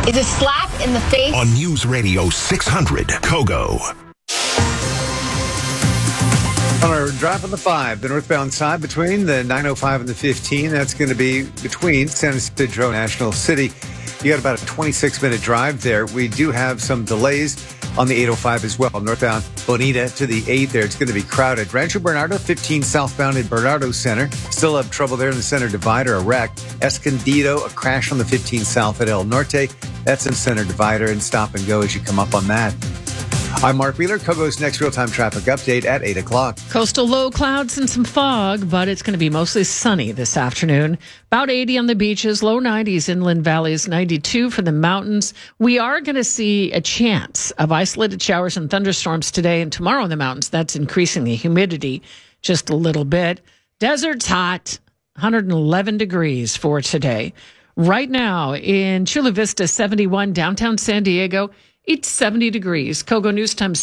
is a slap in the face. On News Radio 600, Kogo. On our drive on the 5, the northbound side between the 905 and the 15, that's going to be between San Isidro and National City. You got about a 26-minute drive there. We do have some delays on the 805 as well. Northbound Bonita to the 8 there. It's going to be crowded. Rancho Bernardo, 15 southbound in Bernardo Center. Still have trouble there in the center divider, a wreck. Escondido, a crash on the 15 south at El Norte. That's in center divider and stop and go as you come up on that. I'm Mark Wheeler. Kogo's next real-time traffic update at 8 o'clock. Coastal low clouds and some fog, but it's going to be mostly sunny this afternoon. About 80 on the beaches, low 90s inland valleys, 92 for the mountains. We are going to see a chance of isolated showers and thunderstorms today and tomorrow in the mountains. That's increasing the humidity just a little bit. Desert's hot, 111 degrees for today. Right now in Chula Vista, 71, downtown San Diego, it's 70 degrees. Kogo News Time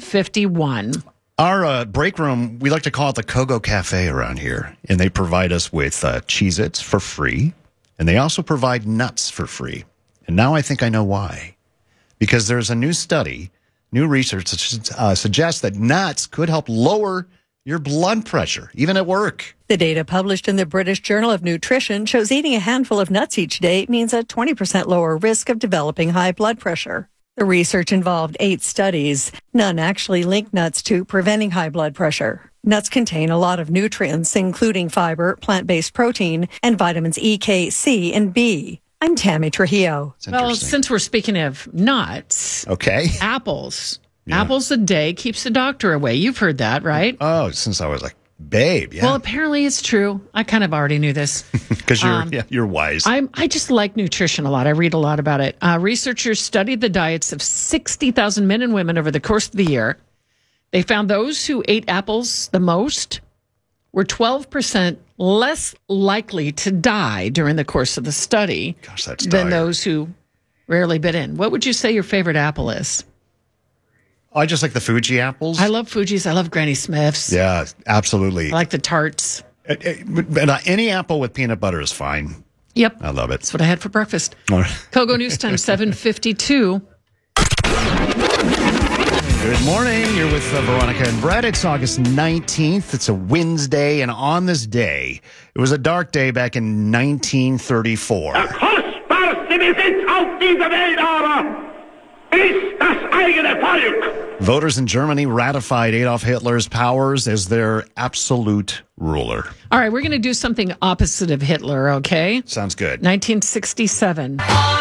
7:51. Our break room, we like to call it the Kogo Cafe around here. And they provide us with Cheez-Its for free. And they also provide nuts for free. And now I think I know why. Because there's a new study, new research that suggests that nuts could help lower your blood pressure, even at work. The data published in the British Journal of Nutrition shows eating a handful of nuts each day means a 20% lower risk of developing high blood pressure. The research involved 8 studies. None actually linked nuts to preventing high blood pressure. Nuts contain a lot of nutrients, including fiber, plant-based protein, and vitamins E, K, C, and B. I'm Tammy Trujillo. Well, since we're speaking of nuts, okay, apples. Yeah. Apples a day keeps the doctor away. You've heard that, right? Oh, since I was like, babe, yeah. Well, apparently it's true. I kind of already knew this. Because you're wise. I just like nutrition a lot. I read a lot about it. Researchers studied the diets of 60,000 men and women over the course of the year. They found those who ate apples the most were 12% less likely to die during the course of the study. Gosh, that's than those who rarely bit in. What would you say your favorite apple is? I just like the Fuji apples. I love Fuji's. I love Granny Smith's. Yeah, absolutely. I like the tarts. Any apple with peanut butter is fine. Yep. I love it. That's what I had for breakfast. Kogo News Time, 7:52. Good morning. You're with Veronica and Brett. It's August 19th. It's a Wednesday, and on this day, it was a dark day back in 1934. Der kostbarste Besitz auf dieser Welt aber ist das eigene Volk. Voters in Germany ratified Adolf Hitler's powers as their absolute ruler. All right, we're going to do something opposite of Hitler, okay? Sounds good. 1967.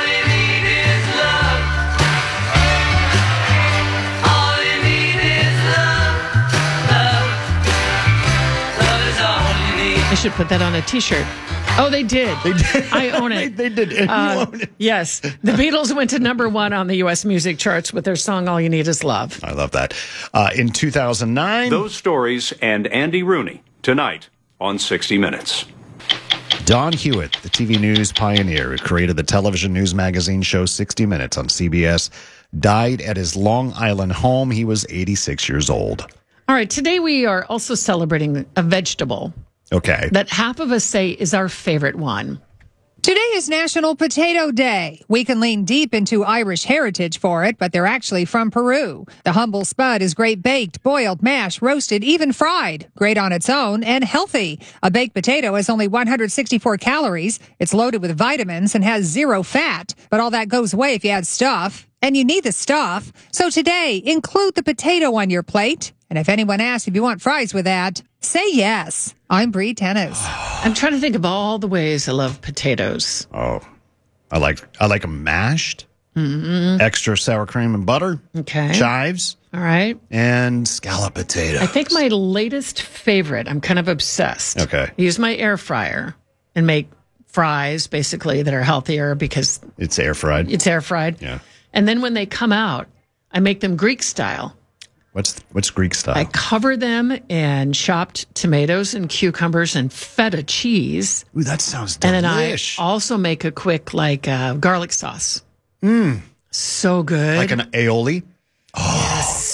I should put that on a T-shirt. Oh, they did. They did. I own it. They did. You own it. Yes. The Beatles went to number 1 on the U.S. music charts with their song All You Need Is Love. I love that. In 2009. Those stories and Andy Rooney tonight on 60 Minutes. Don Hewitt, the TV news pioneer who created the television news magazine show 60 Minutes on CBS, died at his Long Island home. He was 86 years old. All right. Today we are also celebrating a vegetable. Okay. That half of us say is our favorite one. Today is National Potato Day. We can lean deep into Irish heritage for it, but they're actually from Peru. The humble spud is great baked, boiled, mashed, roasted, even fried. Great on its own and healthy. A baked potato has only 164 calories. It's loaded with vitamins and has 0 fat. But all that goes away if you add stuff. And you need the stuff. So today, include the potato on your plate. And if anyone asks if you want fries with that, say yes. I'm Bree Tennis. I'm trying to think of all the ways I love potatoes. Oh, I like them mashed, extra sour cream and butter, chives, all right, and scallop potatoes. I think my latest favorite, I'm kind of obsessed. Okay. I use my air fryer and make fries, basically, that are healthier because... It's air fried? It's air fried. Yeah. And then when they come out, I make them Greek style. What's Greek style? I cover them in chopped tomatoes and cucumbers and feta cheese. Ooh, that sounds delish. And then I also make a quick garlic sauce. So good. Like an aioli? Oh, yes,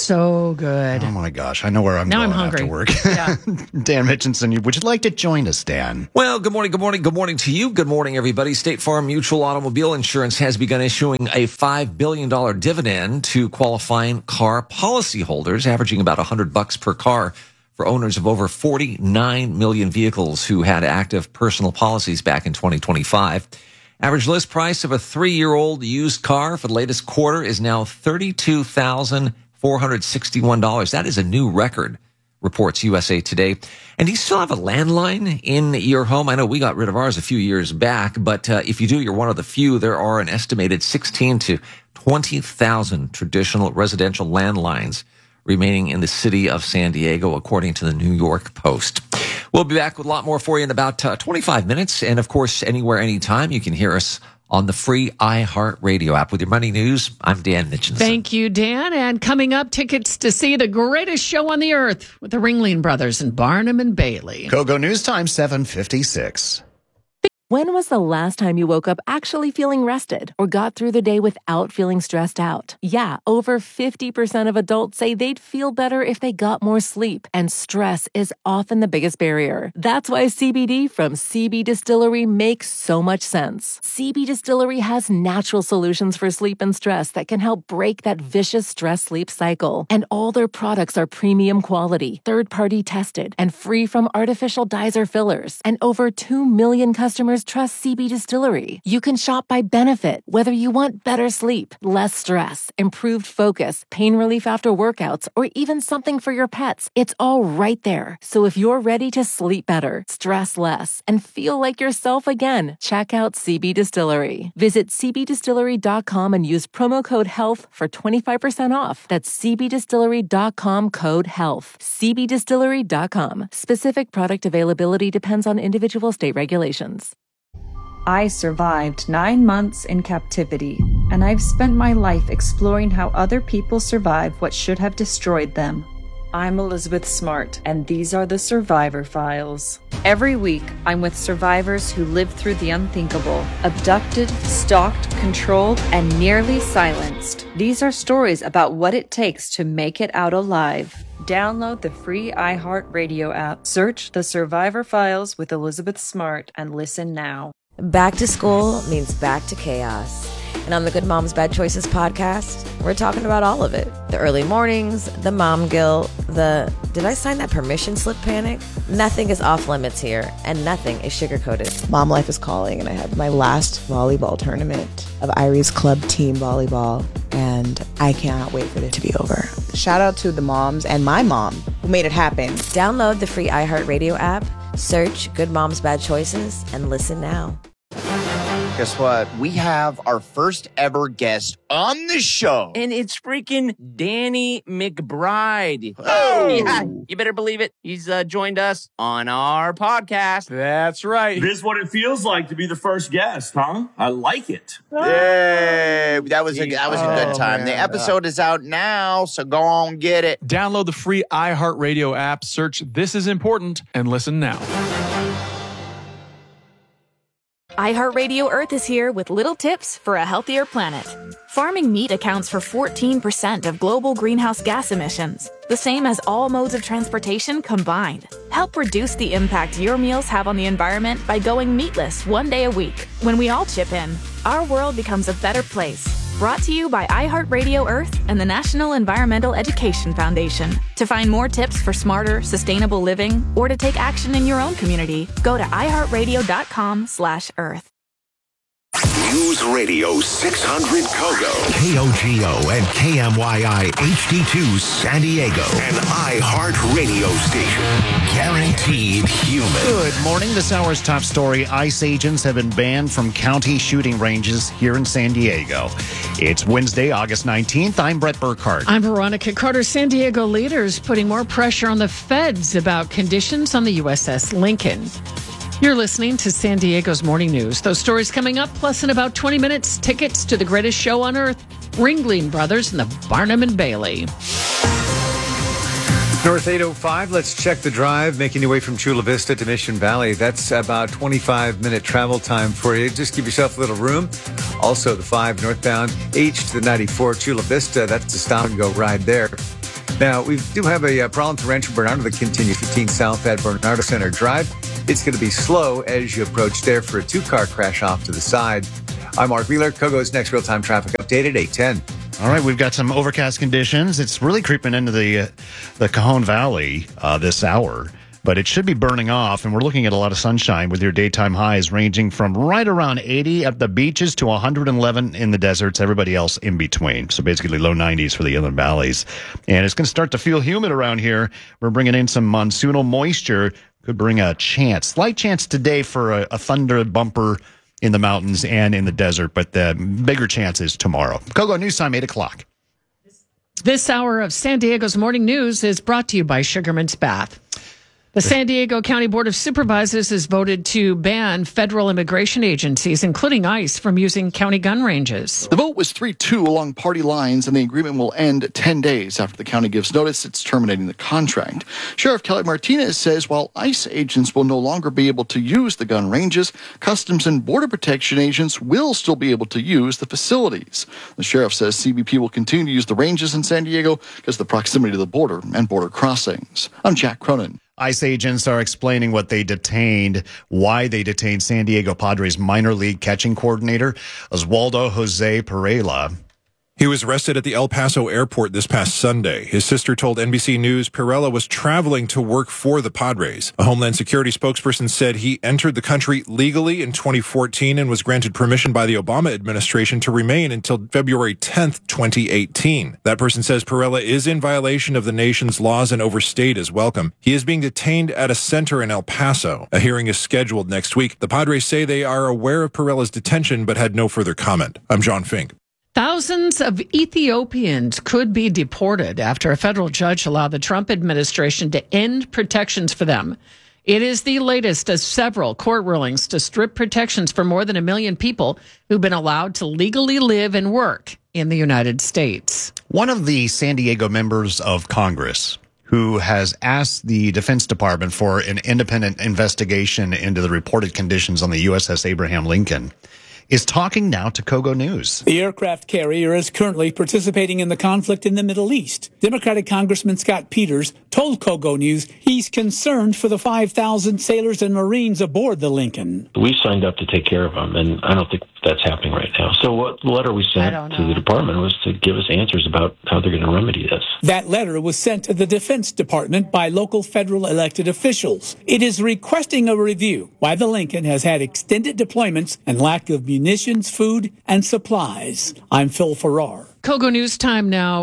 so good. Oh my gosh, I know where I'm Now going I'm hungry. after work. Yeah. Dan Mitchinson, would you like to join us, Dan? Well, good morning to you. Good morning, everybody. State Farm Mutual Automobile Insurance has begun issuing a $5 billion dividend to qualifying car policyholders, averaging about $100 per car for owners of over 49 million vehicles who had active personal policies back in 2025. Average list price of a 3-year-old used car for the latest quarter is now $32,461. That is a new record, reports USA Today. And do you still have a landline in your home? I know we got rid of ours a few years back, but if you do, you're one of the few. There are an estimated 16 to 20,000 traditional residential landlines remaining in the city of San Diego, according to the New York Post. We'll be back with a lot more for you in about 25 minutes. And, of course, anywhere, anytime, you can hear us on the free iHeartRadio app. With your money news, I'm Dan Mitchinson. Thank you, Dan. And coming up, tickets to see the greatest show on the earth with the Ringling Brothers and Barnum and Bailey. Kogo News Time, 7:56. When was the last time you woke up actually feeling rested or got through the day without feeling stressed out? Yeah, over 50% of adults say they'd feel better if they got more sleep, and stress is often the biggest barrier. That's why CBD from CB Distillery makes so much sense. CB Distillery has natural solutions for sleep and stress that can help break that vicious stress-sleep cycle. And all their products are premium quality, third-party tested, and free from artificial dyes or fillers. And over 2 million customers trust CB Distillery. You can shop by benefit, whether you want better sleep, less stress, improved focus, pain relief after workouts, or even something for your pets. It's all right there. So if you're ready to sleep better, stress less, and feel like yourself again, check out CB Distillery. Visit cbdistillery.com and use promo code HEALTH for 25% off. That's cbdistillery.com, code HEALTH. cbdistillery.com. Specific product availability depends on individual state regulations. I survived 9 months in captivity, and I've spent my life exploring how other people survive what should have destroyed them. I'm Elizabeth Smart, and these are the Survivor Files. Every week, I'm with survivors who lived through the unthinkable, abducted, stalked, controlled, and nearly silenced. These are stories about what it takes to make it out alive. Download the free iHeartRadio app, search The Survivor Files with Elizabeth Smart, and listen now. Back to school means back to chaos. And on the Good Moms Bad Choices podcast, we're talking about all of it. The early mornings, the mom guilt, the did I sign that permission slip panic? Nothing is off limits here, and nothing is sugar-coated. Mom life is calling, and I have my last volleyball tournament of Irie's club team volleyball, and I cannot wait for it to be over. Shout out to the moms and my mom who made it happen. Download the free iHeartRadio app, search Good Moms Bad Choices, and listen now. Guess what? We have our first ever guest on the show. And it's freaking Danny McBride. Oh! Yeah, you better believe it. He's joined us on our podcast. That's right. This is what it feels like to be the first guest, huh? I like it. Yay! That was a good time. Man. The episode is out now, so go on and get it. Download the free iHeartRadio app, search This Is Important, and listen now. iHeartRadio Earth is here with little tips for a healthier planet. Farming meat accounts for 14% of global greenhouse gas emissions, the same as all modes of transportation combined. Help reduce the impact your meals have on the environment by going meatless 1 day a week. When we all chip in, our world becomes a better place. Brought to you by iHeartRadio Earth and the National Environmental Education Foundation. To find more tips for smarter, sustainable living, or to take action in your own community, go to iHeartRadio.com/Earth. News Radio 600 Kogo, KOGO and KMYI HD2 San Diego, an iHeart radio station. Guaranteed human. Good morning. This hour's top story. ICE agents have been banned from county shooting ranges here in San Diego. It's Wednesday, August 19th. I'm Brett Burkhardt. I'm Veronica Carter. San Diego leaders putting more pressure on the feds about conditions on the USS Lincoln. You're listening to San Diego's Morning News. Those stories coming up, plus in about 20 minutes, tickets to the greatest show on earth, Ringling Brothers and the Barnum and Bailey. North 805, let's check the drive, making your way from Chula Vista to Mission Valley. That's about 25-minute travel time for you. Just give yourself a little room. Also, the 5 northbound H to the 94 Chula Vista, that's a stop and go ride there. Now, we do have a problem to Rancho Bernardo that continues 15 south at Bernardo Center Drive. It's going to be slow as you approach there for a two-car crash off to the side. I'm Mark Wheeler. Kogo's next real-time traffic update at 8:10. All right, we've got some overcast conditions. It's really creeping into the Cajon Valley this hour, but it should be burning off, and we're looking at a lot of sunshine with your daytime highs ranging from right around 80 at the beaches to 111 in the deserts, everybody else in between. So basically low 90s for the inland valleys. And it's going to start to feel humid around here. We're bringing in some monsoonal moisture. Could bring a slight chance today for a thunder bumper in the mountains and in the desert, but the bigger chance is tomorrow. Kogo News Time, 8 o'clock. This hour of San Diego's Morning News is brought to you by Sugarman's Bath. The San Diego County Board of Supervisors has voted to ban federal immigration agencies, including ICE, from using county gun ranges. The vote was 3-2 along party lines, and the agreement will end 10 days after the county gives notice it's terminating the contract. Sheriff Kelly Martinez says while ICE agents will no longer be able to use the gun ranges, Customs and Border Protection agents will still be able to use the facilities. The sheriff says CBP will continue to use the ranges in San Diego because of the proximity to the border and border crossings. I'm Jack Cronin. ICE agents are explaining what they detained, why they detained San Diego Padres minor league catching coordinator, Oswaldo Jose Pereira. He was arrested at the El Paso airport this past Sunday. His sister told NBC News Pereira was traveling to work for the Padres. A Homeland Security spokesperson said he entered the country legally in 2014 and was granted permission by the Obama administration to remain until February 10th, 2018. That person says Pereira is in violation of the nation's laws and overstayed his welcome. He is being detained at a center in El Paso. A hearing is scheduled next week. The Padres say they are aware of Pereira's detention but had no further comment. I'm John Fink. Thousands of Ethiopians could be deported after a federal judge allowed the Trump administration to end protections for them. It is the latest of several court rulings to strip protections for more than 1 million people who've been allowed to legally live and work in the United States. One of the San Diego members of Congress who has asked the Defense Department for an independent investigation into the reported conditions on the USS Abraham Lincoln is talking now to Kogo News. The aircraft carrier is currently participating in the conflict in the Middle East. Democratic Congressman Scott Peters told Kogo News he's concerned for the 5,000 sailors and Marines aboard the Lincoln. We signed up to take care of them, and I don't think that's happening right now. So what letter we sent to the department was to give us answers about how they're going to remedy this. That letter was sent to the Defense Department by local federal elected officials. It is requesting a review why the Lincoln has had extended deployments and lack of munitions, food, and supplies. I'm Phil Farrar. Kogo News Time now,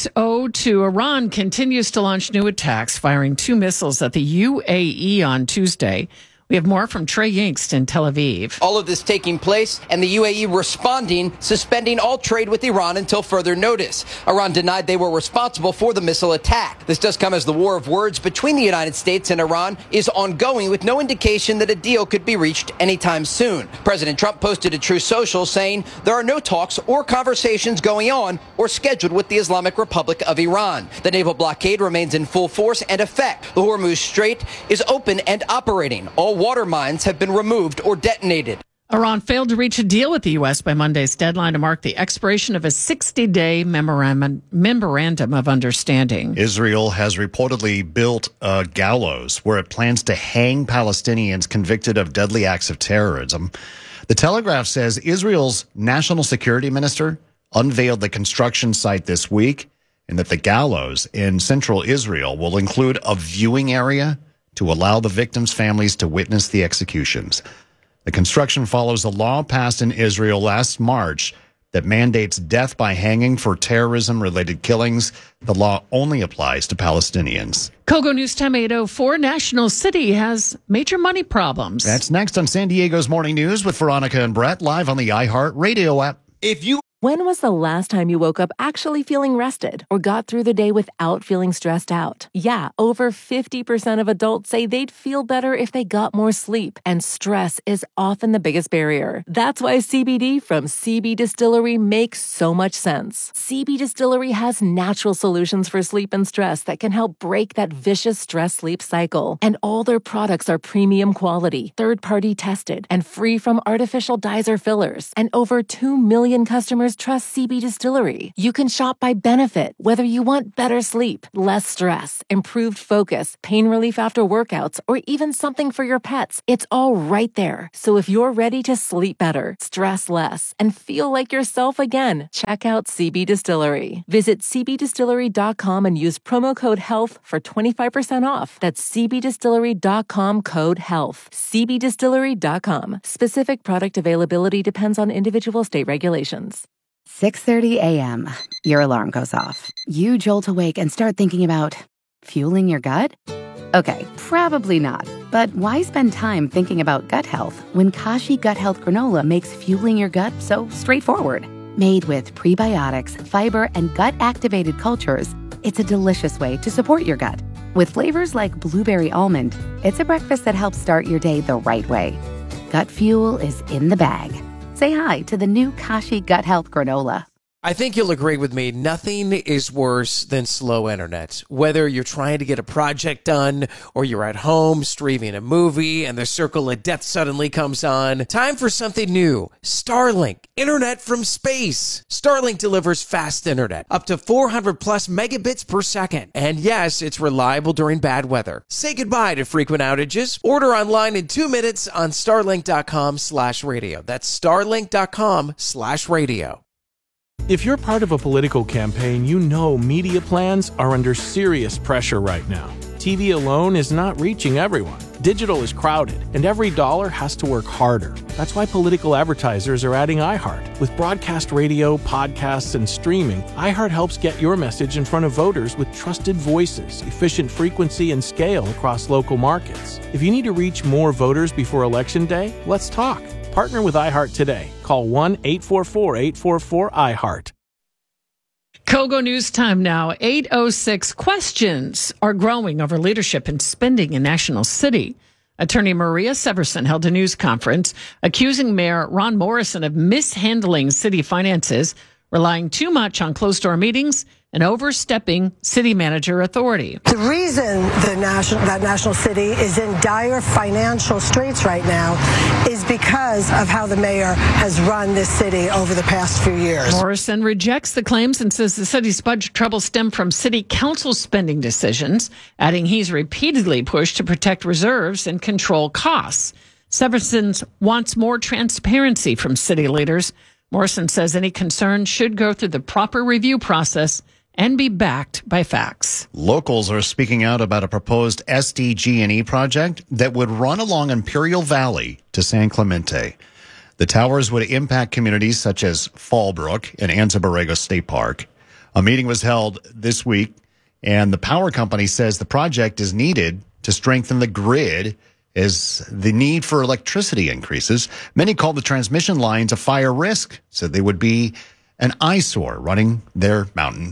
8:02. Iran continues to launch new attacks, firing 2 missiles at the UAE on Tuesday. We have more from Trey Yingst in Tel Aviv. All of this taking place and the UAE responding, suspending all trade with Iran until further notice. Iran denied they were responsible for the missile attack. This does come as the war of words between the United States and Iran is ongoing with no indication that a deal could be reached anytime soon. President Trump posted to Truth Social saying there are no talks or conversations going on or scheduled with the Islamic Republic of Iran. The naval blockade remains in full force and effect. The Hormuz Strait is open and operating. All water mines have been removed or detonated. Iran failed to reach a deal with the U.S. by Monday's deadline to mark the expiration of a 60-day memorandum of understanding. Israel has reportedly built a gallows where it plans to hang Palestinians convicted of deadly acts of terrorism. The Telegraph says Israel's national security minister unveiled the construction site this week and that the gallows in central Israel will include a viewing area to allow the victims' families to witness the executions. The construction follows a law passed in Israel last March that mandates death by hanging for terrorism-related killings. The law only applies to Palestinians. Kogo News Time 804, National City has major money problems. That's next on San Diego's Morning News with Veronica and Brett, live on the iHeart Radio app. When was the last time you woke up actually feeling rested or got through the day without feeling stressed out? Yeah, over 50% of adults say they'd feel better if they got more sleep, and stress is often the biggest barrier. That's why CBD from CB Distillery makes so much sense. CB Distillery has natural solutions for sleep and stress that can help break that vicious stress-sleep cycle. And all their products are premium quality, third-party tested, and free from artificial dyes or fillers. And over 2 million customers customers trust CB Distillery. You can shop by benefit, whether you want better sleep, less stress, improved focus, pain relief after workouts, or even something for your pets. It's all right there. So if you're ready to sleep better, stress less, and feel like yourself again, check out CB Distillery. Visit cbdistillery.com and use promo code HEALTH for 25% off. That's cbdistillery.com code HEALTH. cbdistillery.com. Specific product availability depends on individual state regulations. 6:30 a.m. Your alarm goes off. You jolt awake and start thinking about fueling your gut? Okay, probably not. But why spend time thinking about gut health when Kashi Gut Health Granola makes fueling your gut so straightforward? Made with prebiotics, fiber, and gut-activated cultures, it's a delicious way to support your gut. With flavors like blueberry almond, it's a breakfast that helps start your day the right way. Gut fuel is in the bag. Say hi to the new Kashi Gut Health Granola. I think you'll agree with me, nothing is worse than slow internet. Whether you're trying to get a project done or you're at home streaming a movie and the circle of death suddenly comes on, time for something new. Starlink, internet from space. Starlink delivers fast internet, up to 400 plus megabits per second. And yes, it's reliable during bad weather. Say goodbye to frequent outages. Order online in 2 minutes on starlink.com/radio. That's starlink.com/radio. If you're part of a political campaign, you know media plans are under serious pressure right now. TV alone is not reaching everyone. Digital is crowded, and every dollar has to work harder. That's why political advertisers are adding iHeart. With broadcast radio, podcasts, and streaming, iHeart helps get your message in front of voters with trusted voices, efficient frequency, and scale across local markets. If you need to reach more voters before Election Day, let's talk. Partner with iHeart today. Call 1-844-844-iHeart. Kogo News Time now, 8:06. Questions are growing over leadership and spending in National City. Attorney Maria Severson held a news conference accusing Mayor Ron Morrison of mishandling city finances, relying too much on closed-door meetings, and overstepping city manager authority. The reason that National City is in dire financial straits right now is because of how the mayor has run this city over the past few years. Morrison rejects the claims and says the city's budget troubles stem from city council spending decisions, adding he's repeatedly pushed to protect reserves and control costs. Severson wants more transparency from city leaders. Morrison says any concerns should go through the proper review process and be backed by facts. Locals are speaking out about a proposed SDG&E project that would run along Imperial Valley to San Clemente. The towers would impact communities such as Fallbrook and Anza Borrego State Park. A meeting was held this week, and the power company says the project is needed to strengthen the grid as the need for electricity increases. Many call the transmission lines a fire risk, said they would be an eyesore ruining their mountain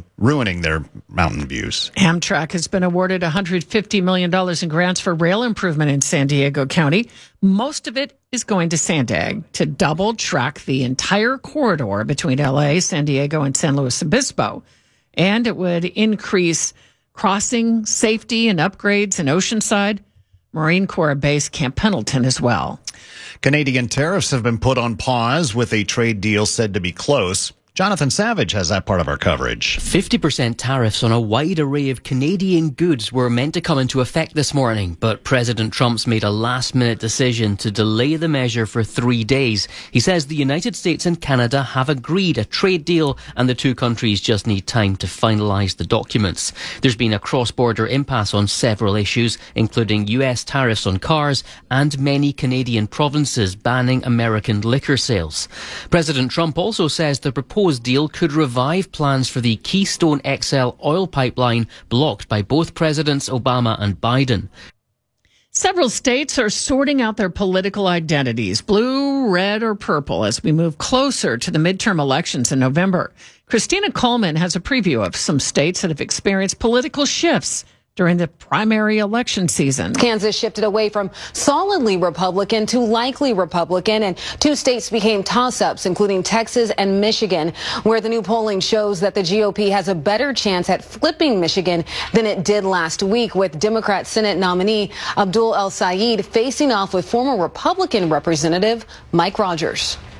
views. Amtrak has been awarded $150 million in grants for rail improvement in San Diego County. Most of it is going to Sandag to double track the entire corridor between LA, San Diego, and San Luis Obispo. And it would increase crossing safety and upgrades in Oceanside, Marine Corps Base Camp Pendleton as well. Canadian tariffs have been put on pause with a trade deal said to be close. Jonathan Savage has that part of our coverage. 50% tariffs on a wide array of Canadian goods were meant to come into effect this morning, but President Trump's made a last-minute decision to delay the measure for 3 days. He says the United States and Canada have agreed a trade deal and the two countries just need time to finalise the documents. There's been a cross-border impasse on several issues, including US tariffs on cars and many Canadian provinces banning American liquor sales. President Trump also says the proposed deal could revive plans for the Keystone XL oil pipeline blocked by both Presidents Obama and Biden. Several states are sorting out their political identities, blue, red, or purple, as we move closer to the midterm elections in November. Christina Coleman has a preview of some states that have experienced political shifts during the primary election season. Kansas shifted away from solidly Republican to likely Republican, and two states became toss-ups, including Texas and Michigan, where the new polling shows that the GOP has a better chance at flipping Michigan than it did last week, with Democrat Senate nominee Abdul El Sayed facing off with former Republican Representative Mike Rogers.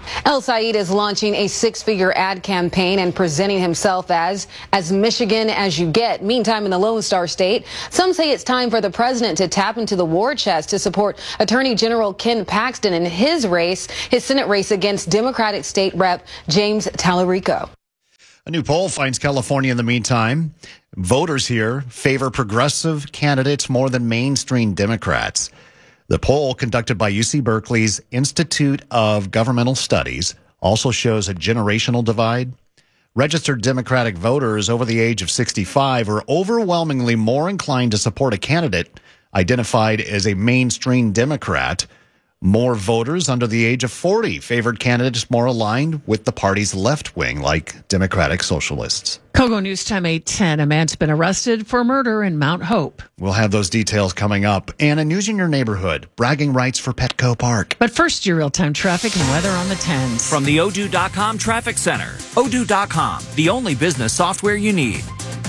El Said is launching a 6-figure ad campaign and presenting himself as Michigan as you get. Meantime, in the Lone Star State, some say it's time for the president to tap into the war chest to support Attorney General Ken Paxton in his Senate race against Democratic State Rep James Tallarico. A new poll finds California in the meantime. Voters here favor progressive candidates more than mainstream Democrats. The poll conducted by UC Berkeley's Institute of Governmental Studies also shows a generational divide. Registered Democratic voters over the age of 65 are overwhelmingly more inclined to support a candidate identified as a mainstream Democrat. More voters under the age of 40 favored candidates more aligned with the party's left wing, like Democratic Socialists. Kogo News Time 8:10. A man's been arrested for murder in Mount Hope. We'll have those details coming up. And a news in your neighborhood, bragging rights for Petco Park. But first, your real-time traffic and weather on the 10s. From the Odoo.com Traffic Center. Odoo.com, the only business software you need.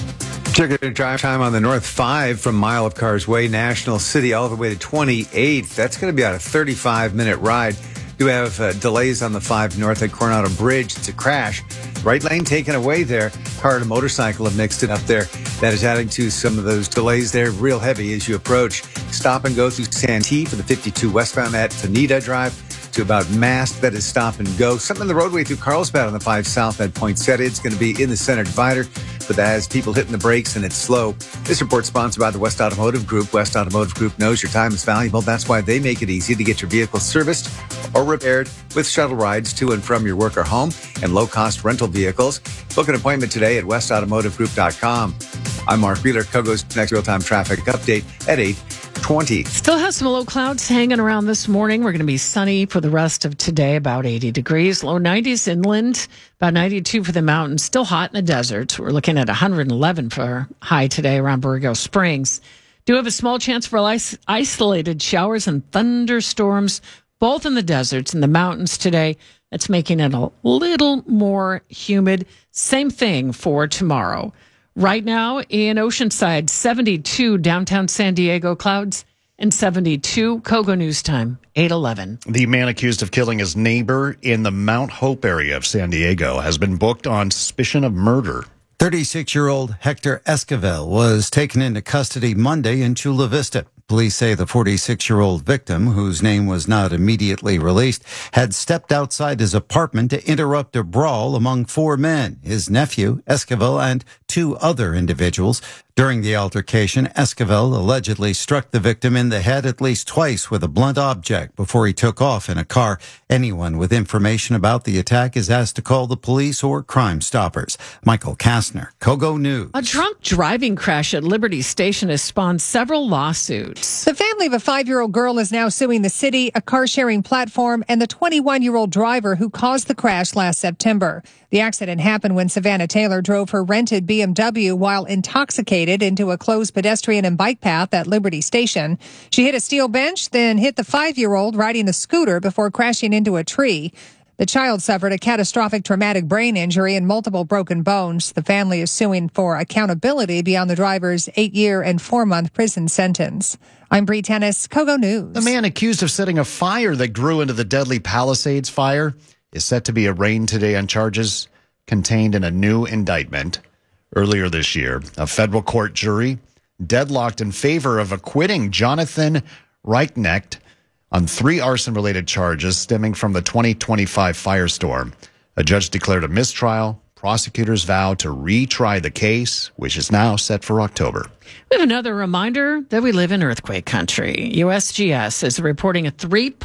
Check your drive time on the North 5 from Mile of Cars Way, National City, all the way to 28th. That's going to be about a 35-minute ride. Do have delays on the 5 North at Coronado Bridge. It's a crash. Right lane taken away there. Car and a motorcycle have mixed it up there. That is adding to some of those delays there. Real heavy as you approach. Stop and go through Santee for the 52 westbound at Fanita Drive to about Mast. That is stop and go. Something on the roadway through Carlsbad on the 5 South at Poinsettia. It's going to be in the center divider, but that has people hitting the brakes and it's slow. This report sponsored by the West Automotive Group. West Automotive Group knows your time is valuable. That's why they make it easy to get your vehicle serviced or repaired with shuttle rides to and from your work or home and low-cost rental vehicles. Book an appointment today at westautomotivegroup.com. I'm Mark Wheeler. Kogo's next real-time traffic update at 8:20. Still have some low clouds hanging around this morning. We're going to be sunny for the rest of today, about 80 degrees. Low 90s inland, about 92 for the mountains. Still hot in the deserts. We're looking at 111 for high today around Borrego Springs. Do have a small chance for isolated showers and thunderstorms, both in the deserts and the mountains today. That's making it a little more humid. Same thing for tomorrow. Right now in Oceanside, 72 downtown San Diego, clouds, and 72 Kogo News Time, 8:11. The man accused of killing his neighbor in the Mount Hope area of San Diego has been booked on suspicion of murder. 36-year-old Hector Esquivel was taken into custody Monday in Chula Vista. Police say the 46-year-old victim, whose name was not immediately released, had stepped outside his apartment to interrupt a brawl among 4 men, his nephew, Esquivel, and 2 other individuals. During the altercation, Esquivel allegedly struck the victim in the head at least twice with a blunt object before he took off in a car. Anyone with information about the attack is asked to call the police or Crime Stoppers. Michael Kastner, Kogo News. A drunk driving crash at Liberty Station has spawned several lawsuits. The family of a 5-year-old girl is now suing the city, a car-sharing platform, and the 21-year-old driver who caused the crash last September. The accident happened when Savannah Taylor drove her rented BMW while intoxicated into a closed pedestrian and bike path at Liberty Station. She hit a steel bench, then hit the 5-year-old riding the scooter before crashing into a tree. The child suffered a catastrophic traumatic brain injury and multiple broken bones. The family is suing for accountability beyond the driver's 8-year and 4-month prison sentence. I'm Bree Tennis, Kogo News. The man accused of setting a fire that grew into the deadly Palisades fire is set to be arraigned today on charges contained in a new indictment. Earlier this year, a federal court jury deadlocked in favor of acquitting Jonathan Reichnecht on 3 arson-related charges stemming from the 2025 firestorm. A judge declared a mistrial. Prosecutors vowed to retry the case, which is now set for October. We have another reminder that we live in earthquake country. USGS is reporting a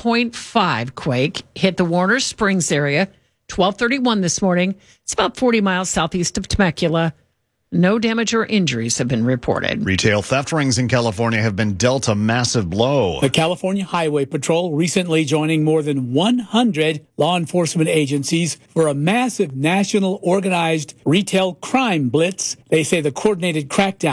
3.5 quake hit the Warner Springs area, 12:31 this morning. It's about 40 miles southeast of Temecula. No damage or injuries have been reported. Retail theft rings in California have been dealt a massive blow. The California Highway Patrol recently joining more than 100 law enforcement agencies for a massive national organized retail crime blitz. They say the coordinated crackdown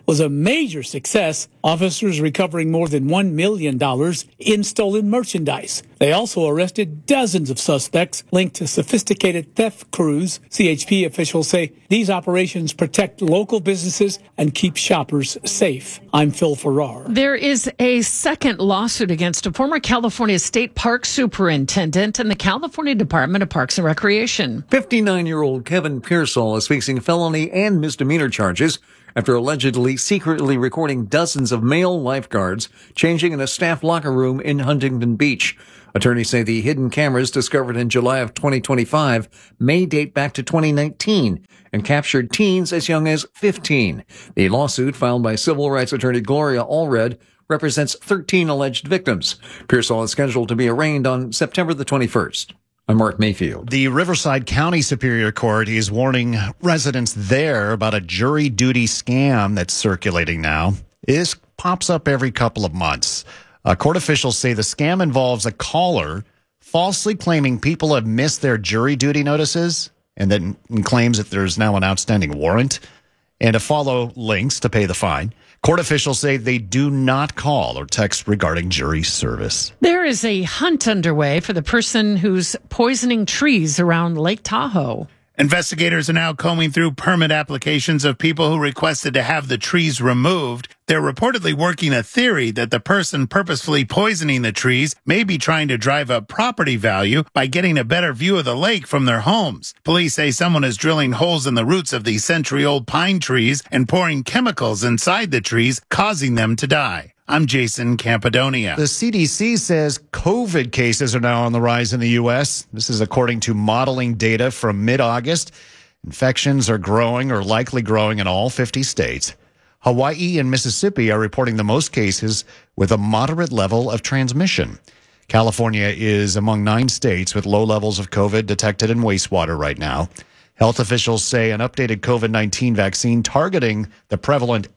was a major success, officers recovering more than $1 million in stolen merchandise. They also arrested dozens of suspects linked to sophisticated theft crews. CHP officials say these operations protect local businesses and keep shoppers safe. I'm Phil Farrar. There is a second lawsuit against a former California State Park superintendent and the California Department of Parks and Recreation. 59-year-old Kevin Pearsall is facing felony and misdemeanor charges after allegedly secretly recording dozens of male lifeguards changing in a staff locker room in Huntington Beach. Attorneys say the hidden cameras discovered in July of 2025 may date back to 2019 and captured teens as young as 15. The lawsuit, filed by civil rights attorney Gloria Allred, represents 13 alleged victims. Pearsall is scheduled to be arraigned on September the 21st. I'm Mark Mayfield. The Riverside County Superior Court is warning residents there about a jury duty scam that's circulating now. This pops up every couple of months. Court officials say the scam involves a caller falsely claiming people have missed their jury duty notices and then claims that there's now an outstanding warrant and to follow links to pay the fine. Court officials say they do not call or text regarding jury service. There is a hunt underway for the person who's poisoning trees around Lake Tahoe. Investigators are now combing through permit applications of people who requested to have the trees removed. They're reportedly working a theory that the person purposefully poisoning the trees may be trying to drive up property value by getting a better view of the lake from their homes. Police say someone is drilling holes in the roots of these century-old pine trees and pouring chemicals inside the trees, causing them to die. I'm Jason Campidonia. The CDC says COVID cases are now on the rise in the U.S. This is according to modeling data from mid-August. Infections are growing or likely growing in all 50 states. Hawaii and Mississippi are reporting the most cases with a moderate level of transmission. California is among 9 states with low levels of COVID detected in wastewater right now. Health officials say an updated COVID-19 vaccine targeting the prevalent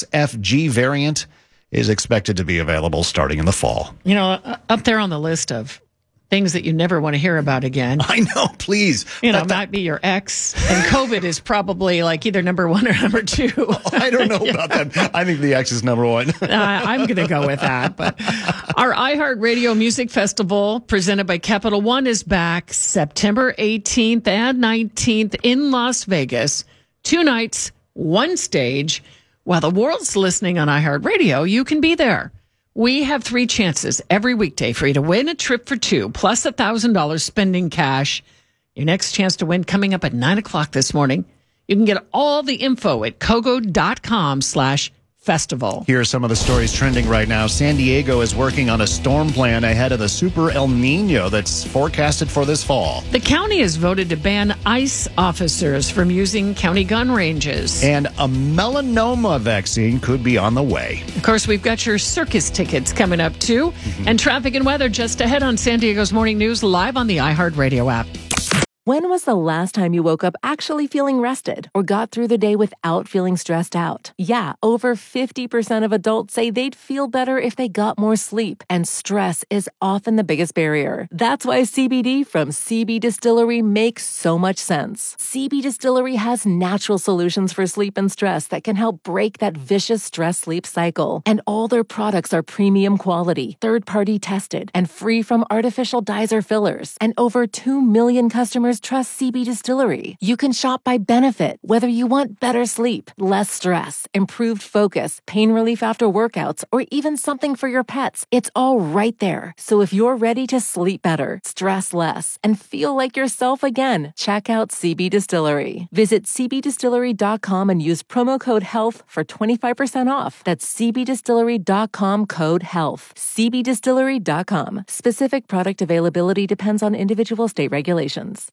XFG variant is expected to be available starting in the fall. You know, up there on the list of things that you never want to hear about again. I know, please. You know, might be your ex, and COVID is probably like either number 1 or number 2. I don't know about that. I think the ex is number 1. I'm going to go with that. But our iHeartRadio Music Festival, presented by Capital One, is back September 18th and 19th in Las Vegas. 2 nights, 1 stage. While the world's listening on iHeartRadio, you can be there. We have 3 chances every weekday for you to win a trip for 2, plus $1,000 spending cash. Your next chance to win coming up at 9 o'clock this morning. You can get all the info at kogo.com/festival. Here are some of the stories trending right now. San Diego is working on a storm plan ahead of the Super El Nino that's forecasted for this fall. The county has voted to ban ICE officers from using county gun ranges. And a melanoma vaccine could be on the way. Of course, we've got your circus tickets coming up, too. And traffic and weather just ahead on San Diego's Morning News, live on the iHeartRadio app. When was the last time you woke up actually feeling rested or got through the day without feeling stressed out? Yeah, over 50% of adults say they'd feel better if they got more sleep, and stress is often the biggest barrier. That's why CBD from CB Distillery makes so much sense. CB Distillery has natural solutions for sleep and stress that can help break that vicious stress-sleep cycle. And all their products are premium quality, third-party tested, and free from artificial dyes or fillers. And over 2 million customers trust CB Distillery. You can shop by benefit, whether you want better sleep, less stress, improved focus, pain relief after workouts, or even something for your pets. It's all right there. So if you're ready to sleep better, stress less, and feel like yourself again, check out CB Distillery. Visit cbdistillery.com and use promo code HEALTH for 25% off. That's cbdistillery.com, code HEALTH. cbdistillery.com. Specific product availability depends on individual state regulations.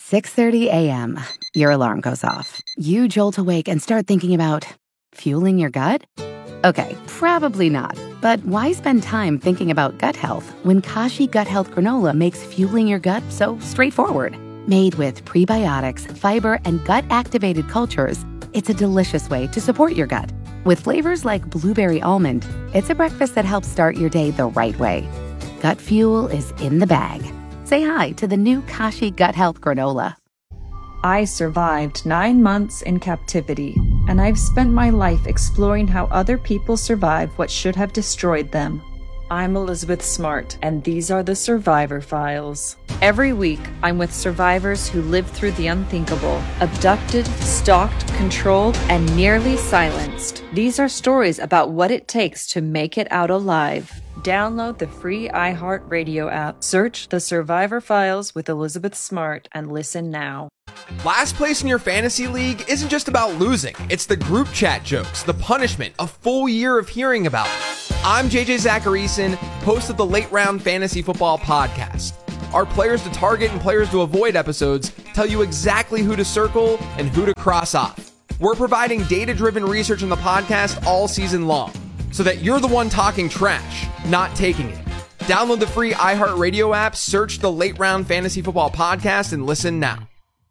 6:30 a.m. Your alarm goes off. You jolt awake and start thinking about fueling your gut? Okay, probably not. But why spend time thinking about gut health when Kashi Gut Health Granola makes fueling your gut so straightforward? Made with prebiotics, fiber, and gut-activated cultures, it's a delicious way to support your gut. With flavors like blueberry almond, it's a breakfast that helps start your day the right way. Gut fuel is in the bag. Say hi to the new Kashi Gut Health Granola. I survived 9 months in captivity. and I've spent my life exploring how other people survive what should have destroyed them. I'm Elizabeth Smart, and these are the Survivor Files. Every week, I'm with survivors who lived through the unthinkable, abducted, stalked, controlled, and nearly silenced. These are stories about what it takes to make it out alive. Download the free iHeartRadio app, search The Survivor Files with Elizabeth Smart, and listen now. Last place in your fantasy league isn't just about losing. It's the group chat jokes, the punishment, a full year of hearing about it. I'm JJ Zacharyson, host of the Late Round Fantasy Football Podcast. Our players to target and players to avoid episodes tell you exactly who to circle and who to cross off. We're providing data-driven research in the podcast all season long, so that you're the one talking trash, not taking it. Download the free iHeartRadio app, search the Late Round Fantasy Football Podcast, and listen now.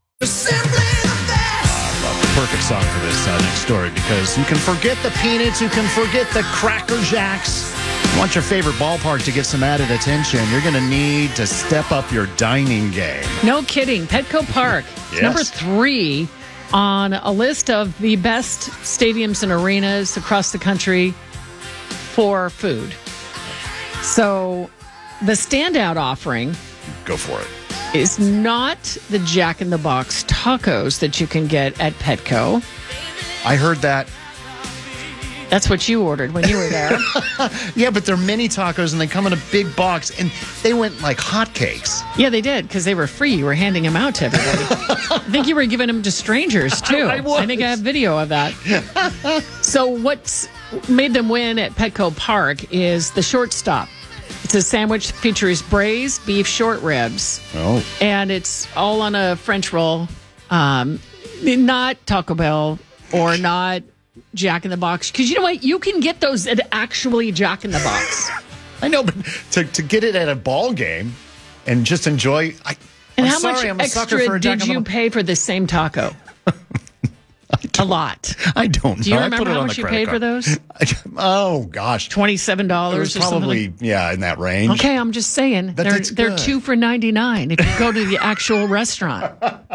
Perfect song for this next story, because you can forget the peanuts, you can forget the Cracker Jacks. You want your favorite ballpark to get some added attention, you're going to need to step up your dining game. No kidding. Petco Park, Yes. number 3 on a list of the best stadiums and arenas across the country for food. So the standout offering, go for it, is not the Jack in the Box tacos that you can get at Petco. I heard that. That's what you ordered when you were there. Yeah, but they're mini tacos and they come in a big box, and they went like hotcakes. Yeah, they did, because they were free. You were handing them out to everybody. I think you were giving them to strangers, too. I think I have video of that. So what's made them win at Petco Park is the short stop. It's a sandwich that features braised beef short ribs. Oh. And it's all on a French roll. Not Taco Bell or not Jack in the Box. Because you know what? You can get those at actually Jack in the Box. I know, but to get it at a ball game and just enjoy. And how much extra did you pay for the same taco? A lot. I don't know. Do you remember how much you paid for those? Oh, gosh. $27 It was or probably, something? yeah, in that range. Okay, I'm just saying. But it's They're good. 2 for $99 if you go to the actual restaurant.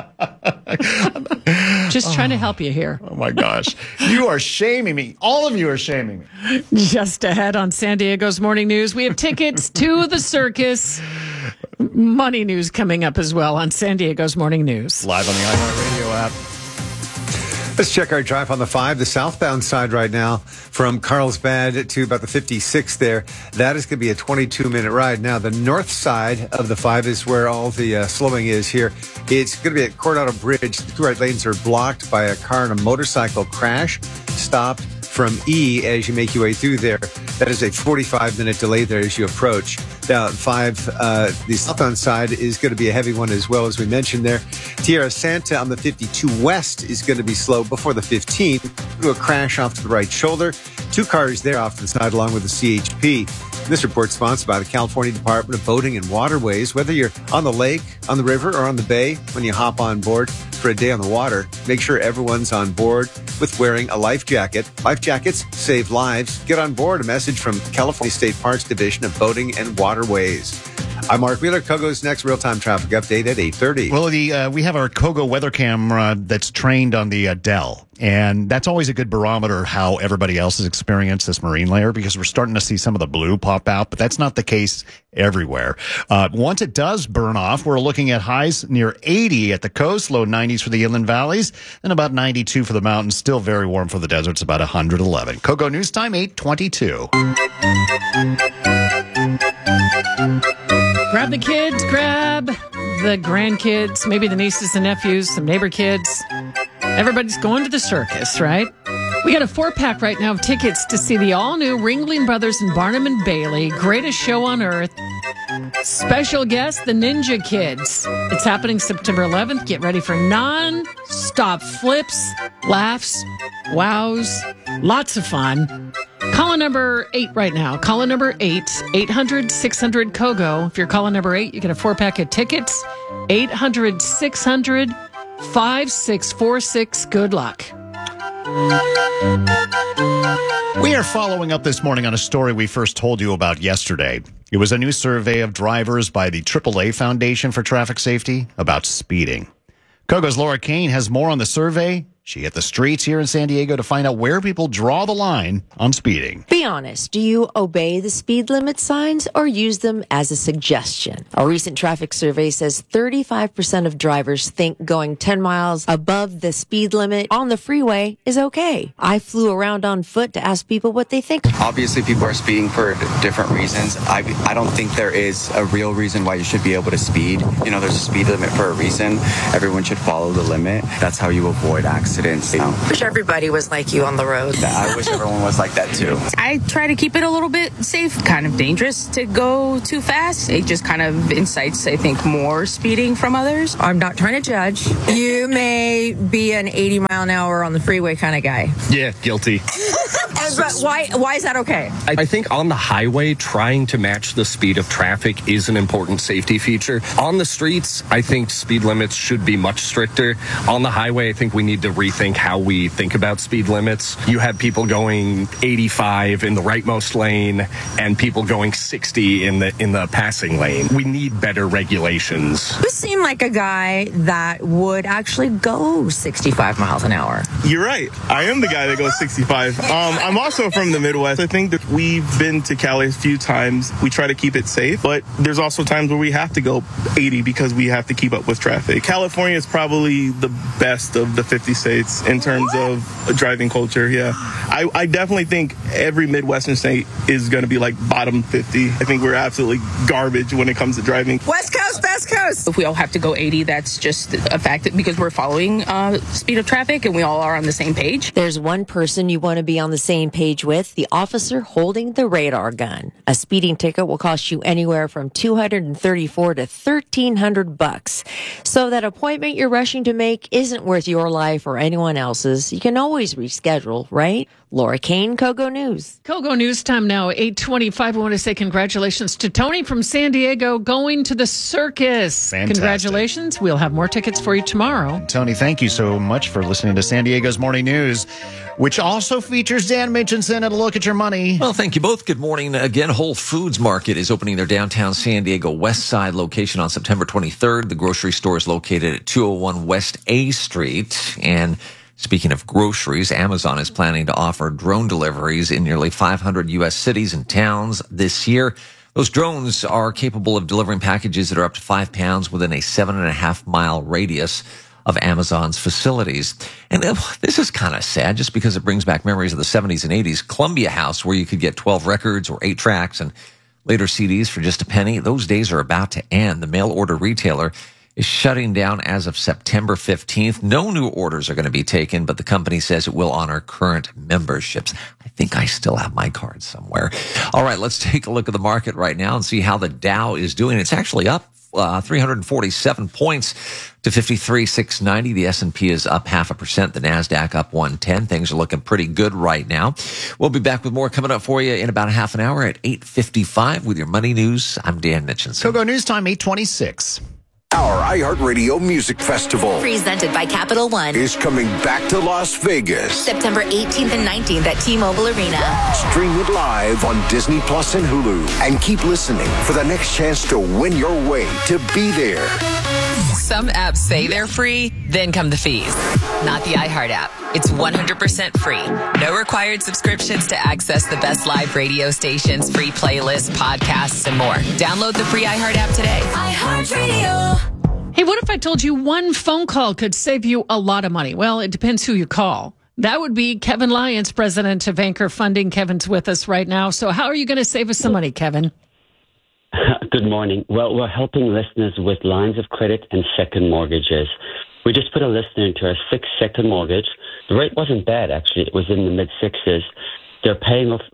Just trying to help you here. Oh, my gosh. You are shaming me. All of you are shaming me. Just ahead on San Diego's Morning News, we have tickets to the circus. Money news coming up as well on San Diego's Morning News. Live on the iHeartRadio app. Let's check our drive on the 5, the southbound side right now from Carlsbad to about the 56 there. That is going to be a 22-minute ride. Now, the north side of the 5 is where all the slowing is here. It's going to be at Coronado Bridge. The 2 right lanes are blocked by a car and a motorcycle crash. Stopped from E as you make your way through there. That is a 45-minute delay there as you approach. Now, 5, the southbound side is going to be a heavy one as well, as we mentioned there. Tierra Santa on the 52 west is going to be slow before the 15. Due to a crash off to the right shoulder. 2 cars there off to the side along with the CHP. This report is sponsored by the California Department of Boating and Waterways. Whether you're on the lake, on the river, or on the bay, when you hop on board for a day on the water, make sure everyone's on board with wearing a life jacket. Life jackets save lives. Get on board. A message from California State Parks Division of Boating and Waterways. I'm Mark Wheeler. Kogo's next real-time traffic update at 8:30. Well, we have our Kogo weather camera that's trained on the Dell, and that's always a good barometer how everybody else has experienced this marine layer, because we're starting to see some of the blue pop out, but that's not the case everywhere. Once it does burn off, we're looking at highs near 80 at the coast, low 90s for the inland valleys, and about 92 for the mountains. Still very warm for the deserts, about 111. Kogo News Time, 8:22. Grab the kids, grab the grandkids, maybe the nieces and nephews, some neighbor kids. Everybody's going to the circus, right? We got a 4-pack right now of tickets to see the all-new Ringling Brothers and Barnum and Bailey, greatest show on earth. Special guest, the Ninja Kids. It's happening September 11th. Get ready for non-stop flips, laughs, wows, lots of fun. Caller number 8 right now. Caller number 8, 800-600-KOGO. If you're caller number 8, you get a 4-pack of tickets. 800-600-5646. Good luck. We are following up this morning on a story we first told you about yesterday. It was a new survey of drivers by the AAA Foundation for Traffic Safety about speeding. Kogo's Laura Kane has more on the survey She hit the streets here in San Diego to find out where people draw the line on speeding. Be honest, do you obey the speed limit signs or use them as a suggestion? A recent traffic survey says 35% of drivers think going 10 miles above the speed limit on the freeway is okay. I flew around on foot to ask people what they think. Obviously, people are speeding for different reasons. I don't think there is a real reason why you should be able to speed. You know, there's a speed limit for a reason. Everyone should follow the limit. That's how you avoid accidents. Wish everybody was like you on the road. I wish everyone was like that too. I try to keep it a little bit safe, kind of dangerous to go too fast. It just kind of incites, I think, more speeding from others. I'm not trying to judge. You may be an 80 mile an hour on the freeway kind of guy. Yeah, guilty. But why is that okay? I think on the highway, trying to match the speed of traffic is an important safety feature. On the streets, I think speed limits should be much stricter. On the highway, I think we need to rethink how we think about speed limits. You have people going 85 in the rightmost lane and people going 60 in the passing lane. We need better regulations. You seem like a guy that would actually go 65 miles an hour. You're right. I am the guy that goes 65. I'm also from the Midwest. I think that we've been to Cali a few times. We try to keep it safe, but there's also times where we have to go 80 because we have to keep up with traffic. California is probably the best of the 50 states in terms of driving culture. Yeah. I definitely think every Midwestern state is going to be like bottom 50. I think we're absolutely garbage when it comes to driving. West Coast, Best Coast. If we all have to go 80, that's just a fact that because we're following speed of traffic and we all are on the same page. There's one person you want to be on the same page with, the officer holding the radar gun. A speeding ticket will cost you anywhere from $234 to $1,300. So that appointment you're rushing to make isn't worth your life or anyone else's. You can always reschedule, right? Laura Kane, Kogo News. Kogo News time now, 8:25. I want to say congratulations to Tony from San Diego going to the circus. Fantastic. Congratulations. We'll have more tickets for you tomorrow. Tony, thank you so much for listening to San Diego's Morning News, which also features Dan Mitchinson and a look at your money. Well, thank you both. Good morning. Again, Whole Foods Market is opening their downtown San Diego West Side location on September 23rd. The grocery store is located at 201 West A Street. And speaking of groceries, Amazon is planning to offer drone deliveries in nearly 500 U.S. cities and towns this year. Those drones are capable of delivering packages that are up to 5 pounds within a 7.5 mile radius of Amazon's facilities. And this is kind of sad just because it brings back memories of the 70s and 80s. Columbia House, where you could get 12 records or 8 tracks and later CDs for just a penny. Those days are about to end. The mail order retailer is shutting down as of September 15th. No new orders are going to be taken, but the company says it will honor current memberships. I think I still have my card somewhere. All right, let's take a look at the market right now and see how the Dow is doing. It's actually up 347 points to 53,690. The S&P is up 0.5%. The NASDAQ up 110. Things are looking pretty good right now. We'll be back with more coming up for you in about a half an hour at 8:55 with your money news. I'm Dan Mitchinson. Kogo News Time, 8:26. Our iHeartRadio Music Festival, presented by Capital One, is coming back to Las Vegas. September 18th and 19th at T-Mobile Arena. Stream it live on Disney Plus and Hulu. And keep listening for the next chance to win your way to be there. Some apps say they're free, then come the fees. Not the iHeart app. It's 100% free. No required subscriptions to access the best live radio stations, free playlists, podcasts, and more. Download the free iHeart app today. iHeartRadio. Hey, what if I told you one phone call could save you a lot of money? Well, it depends who you call. That would be Kevin Lyons, president of Anchor Funding. Kevin's with us right now. So how are you going to save us some money, Kevin? Good morning. Well, we're helping listeners with lines of credit and second mortgages. We just put a listener into a 6-second mortgage. The rate wasn't bad, actually. It was in the mid-6s. They're paying off,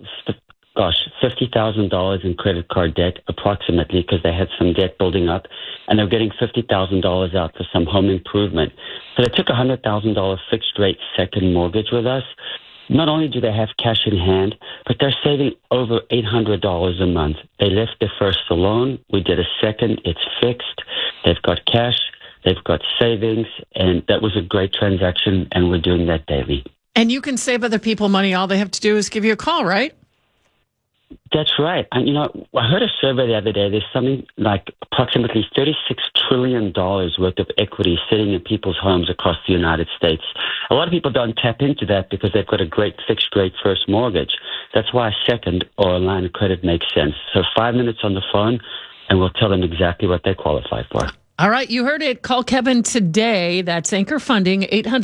$50,000 in credit card debt, approximately, because they had some debt building up, and they're getting $50,000 out for some home improvement. So they took a $100,000 fixed-rate second mortgage with us. Not only do they have cash in hand, but they're saving over $800 a month. They left their first loan. We did a second. It's fixed. They've got cash. They've got savings. And that was a great transaction, and we're doing that daily. And you can save other people money. All they have to do is give you a call, right? That's right. And, I heard a survey the other day. There's something like approximately $36 trillion worth of equity sitting in people's homes across the United States. A lot of people don't tap into that because they've got a great fixed rate first mortgage. That's why a second or a line of credit makes sense. So 5 minutes on the phone, and we'll tell them exactly what they qualify for. All right, you heard it. Call Kevin today. That's Anchor Funding,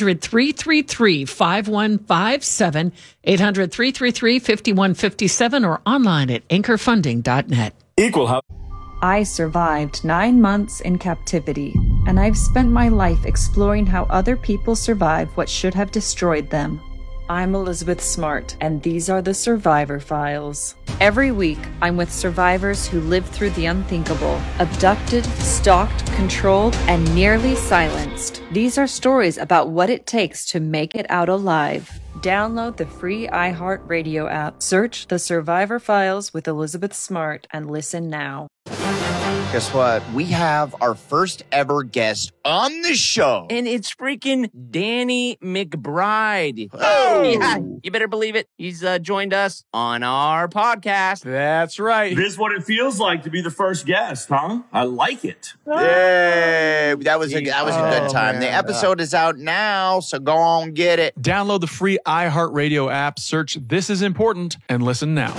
800-333-5157, 800-333-5157, or online at anchorfunding.net. I survived 9 months in captivity, and I've spent my life exploring how other people survive what should have destroyed them. I'm Elizabeth Smart, and these are the Survivor Files. Every week, I'm with survivors who lived through the unthinkable, abducted, stalked, controlled, and nearly silenced. These are stories about what it takes to make it out alive. Download the free iHeartRadio app, search the Survivor Files with Elizabeth Smart, and listen now. Guess what? We have our first ever guest on the show. And it's freaking Danny McBride. Oh! Yeah, you better believe it. He's joined us on our podcast. That's right. This is what it feels like to be the first guest, huh? I like it. Yay! That was a good time. Man. The episode is out now, so go on, get it. Download the free iHeartRadio app, search This Is Important, and listen now.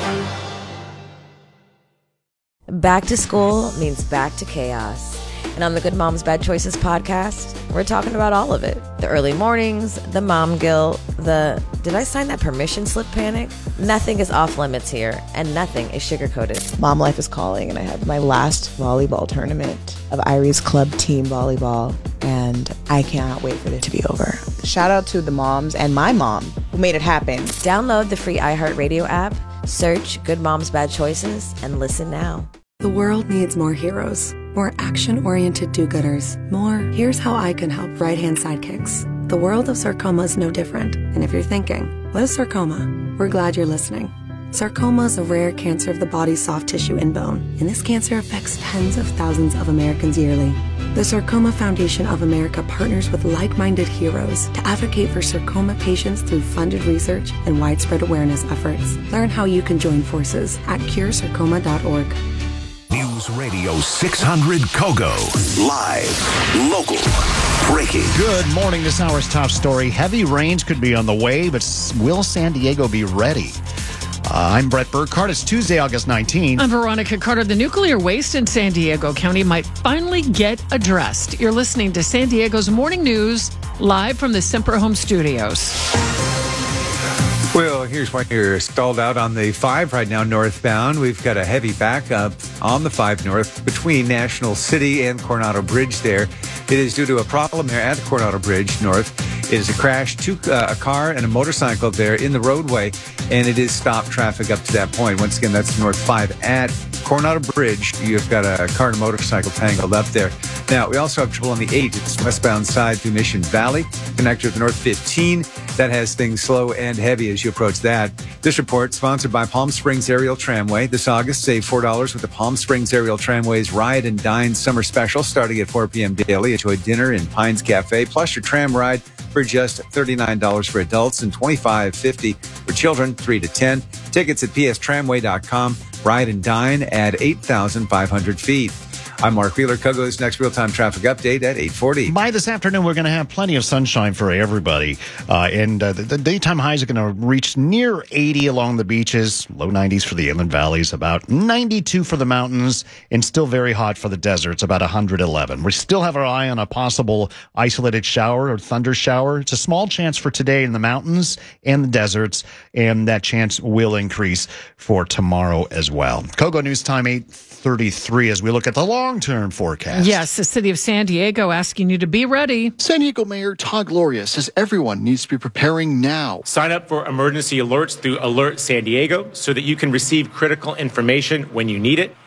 Back to school means back to chaos. And on the Good Moms Bad Choices podcast, we're talking about all of it. The early mornings, the mom guilt, the did I sign that permission slip panic? Nothing is off limits here, and nothing is sugar-coated. Mom life is calling, and I have my last volleyball tournament of Irie's Club Team Volleyball, and I cannot wait for it to be over. Shout out to the moms and my mom who made it happen. Download the free iHeartRadio app, search Good Moms Bad Choices, and listen now. The world needs more heroes, more action-oriented do-gooders, more here's how I can help right-hand sidekicks. The world of sarcoma is no different. And if you're thinking, what is sarcoma? We're glad you're listening. Sarcoma is a rare cancer of the body's soft tissue and bone, and this cancer affects tens of thousands of Americans yearly. The Sarcoma Foundation of America partners with like-minded heroes to advocate for sarcoma patients through funded research and widespread awareness efforts. Learn how you can join forces at curesarcoma.org. News Radio 600 Kogo. Live, local, breaking. Good morning. This hour's top story. Heavy rains could be on the way, but will San Diego be ready? I'm Brett Burkhardt. It's Tuesday, August 19th. I'm Veronica Carter. The nuclear waste in San Diego County might finally get addressed. You're listening to San Diego's Morning News, live from the Semper Home Studios. Well, here's why you're stalled out on the 5 right now northbound. We've got a heavy backup on the 5 north between National City and Coronado Bridge there. It is due to a problem there at the Coronado Bridge north. It is a crash, a car and a motorcycle there in the roadway, and it is stopped traffic up to that point. Once again, that's North 5 at Coronado Bridge. You've got a car and a motorcycle tangled up there. Now, we also have trouble on the 8. It's westbound side through Mission Valley, connected with North 15. That has things slow and heavy as you approach that. This report sponsored by Palm Springs Aerial Tramway. This August, save $4 with the Palm Springs Aerial Tramway's Ride and Dine Summer Special starting at 4 p.m. daily. Enjoy dinner in Pines Cafe, plus your tram ride for just $39 for adults and $25.50 for children 3 to 10. Tickets at pstramway.com. Ride and dine at 8,500 feet. I'm Mark Wheeler. Kogo's next real-time traffic update at 8:40. By this afternoon, we're going to have plenty of sunshine for everybody. And the daytime highs are going to reach near 80 along the beaches, low 90s for the inland valleys, about 92 for the mountains, and still very hot for the deserts, about 111. We still have our eye on a possible isolated shower or thunder shower. It's a small chance for today in the mountains and the deserts, and that chance will increase for tomorrow as well. Kogo News Time, 8:33 as we look at the long-term forecast. Yes, the city of San Diego asking you to be ready. San Diego Mayor Todd Gloria says everyone needs to be preparing now. Sign up for emergency alerts through Alert San Diego so that you can receive critical information when you need it.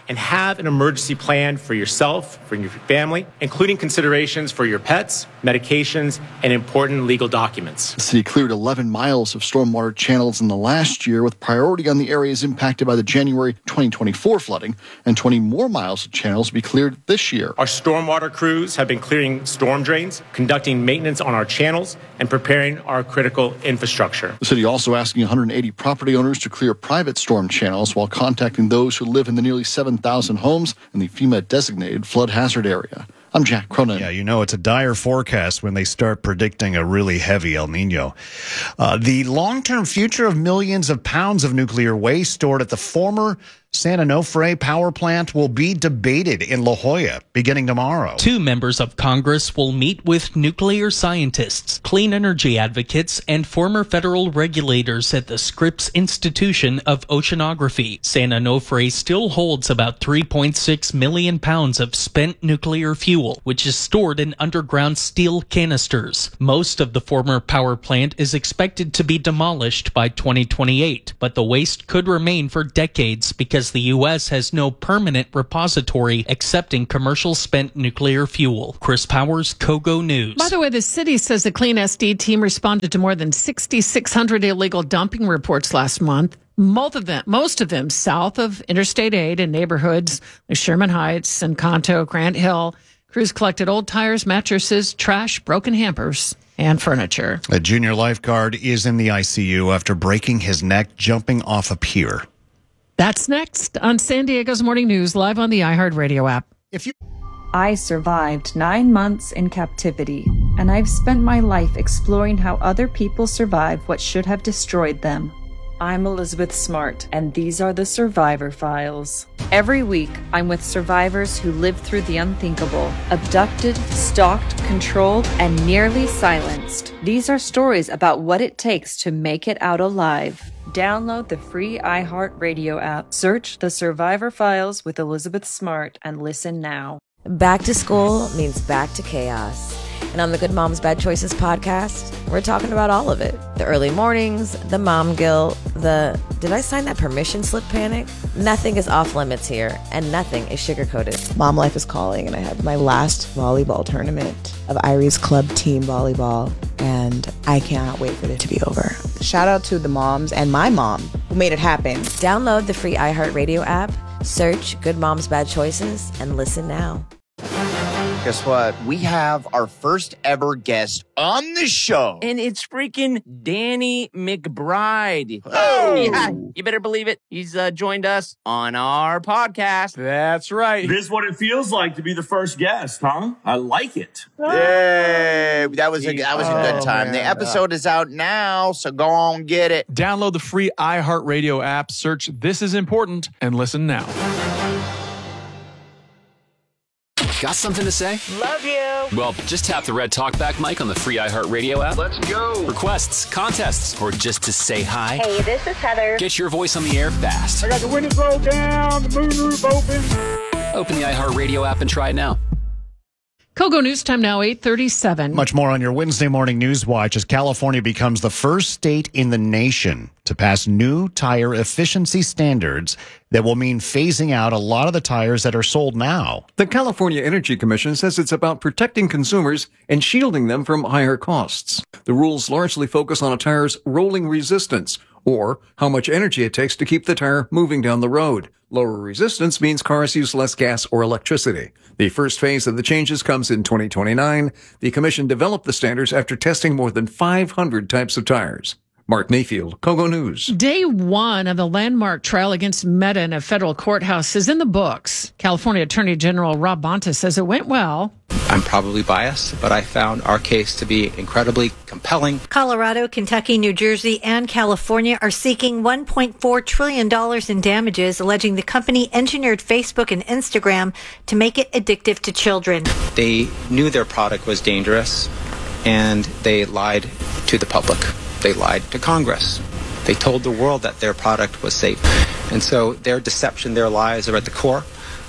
and have an emergency plan for yourself, for your family, including considerations for your pets, medications, and important legal documents. The city cleared 11 miles of stormwater channels in the last year, with priority on the areas impacted by the January 2024 flooding, and 20 more miles of channels will be cleared this year. Our stormwater crews have been clearing storm drains, conducting maintenance on our channels, and preparing our critical infrastructure. The city also asking 180 property owners to clear private storm channels while contacting those who live in the nearly 7,000 homes in the FEMA-designated flood hazard area. I'm Jack Cronin. Yeah, you know, it's a dire forecast when they start predicting a really heavy El Nino. The long-term future of millions of pounds of nuclear waste stored at the former San Onofre power plant will be debated in La Jolla beginning tomorrow. 2 members of Congress will meet with nuclear scientists, clean energy advocates, and former federal regulators at the Scripps Institution of Oceanography. San Onofre still holds about 3.6 million pounds of spent nuclear fuel, which is stored in underground steel canisters. Most of the former power plant is expected to be demolished by 2028, but the waste could remain for decades because the U.S. has no permanent repository accepting commercial spent nuclear fuel. Chris Powers, Kogo News. By the way, the city says the Clean SD team responded to more than 6,600 illegal dumping reports last month. Most of them south of Interstate 8 in neighborhoods like Sherman Heights, Encanto, Grant Hill. Crews collected old tires, mattresses, trash, broken hampers, and furniture. A junior lifeguard is in the ICU after breaking his neck jumping off a pier. That's next on San Diego's Morning News, live on the iHeartRadio app. I survived 9 months in captivity, and I've spent my life exploring how other people survive what should have destroyed them. I'm Elizabeth Smart, and these are the Survivor Files. Every week, I'm with survivors who lived through the unthinkable, abducted, stalked, controlled, and nearly silenced. These are stories about what it takes to make it out alive. Download the free iHeartRadio app. Search The Survivor Files with Elizabeth Smart and listen now. Back to school means back to chaos. And on the Good Moms Bad Choices podcast, we're talking about all of it. The early mornings, the mom guilt, the did I sign that permission slip panic? Nothing is off limits here, and nothing is sugar-coated. Mom life is calling, and I had my last volleyball tournament of Iris Club Team Volleyball, and I cannot wait for it to be over. Shout out to the moms and my mom who made it happen. Download the free iHeartRadio app, search Good Moms Bad Choices, and listen now. Guess what? We have our first ever guest on the show. And it's freaking Danny McBride. Oh! Yeah, you better believe it. He's joined us on our podcast. That's right. This is what it feels like to be the first guest, huh? I like it. Yay! That was a good time. Man. The episode is out now, so go on get it. Download the free iHeartRadio app, search This Is Important, and listen now. Got something to say? Love you. Well, just tap the red talkback mic on the free iHeartRadio app. Let's go. Requests, contests, or just to say hi. Hey, this is Heather. Get your voice on the air fast. I got the windows rolled down, the moonroof open. Open the iHeartRadio app and try it now. Kogo News Time now, 8:37. Much more on your Wednesday morning news watch as California becomes the first state in the nation to pass new tire efficiency standards that will mean phasing out a lot of the tires that are sold now. The California Energy Commission says it's about protecting consumers and shielding them from higher costs. The rules largely focus on a tire's rolling resistance, or how much energy it takes to keep the tire moving down the road. Lower resistance means cars use less gas or electricity. The first phase of the changes comes in 2029. The Commission developed the standards after testing more than 500 types of tires. Mark Mayfield, Kogo News. Day one of the landmark trial against Meta in a federal courthouse is in the books. California Attorney General Rob Bonta says it went well. I'm probably biased, but I found our case to be incredibly compelling. Colorado, Kentucky, New Jersey, and California are seeking $1.4 trillion in damages, alleging the company engineered Facebook and Instagram to make it addictive to children. They knew their product was dangerous, and they lied to the public. They lied to Congress. They told the world that their product was safe. And so their deception, their lies are at the core